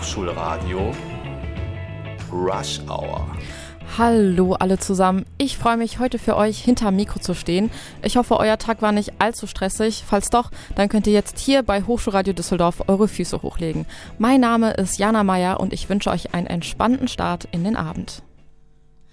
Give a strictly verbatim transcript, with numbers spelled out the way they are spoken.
Hochschulradio Rush Hour. Hallo alle zusammen, ich freue mich heute für euch hinterm Mikro zu stehen. Ich hoffe, euer Tag war nicht allzu stressig. Falls doch, dann könnt ihr jetzt hier bei Hochschulradio Düsseldorf eure Füße hochlegen. Mein Name ist Jana Meyer und ich wünsche euch einen entspannten Start in den Abend.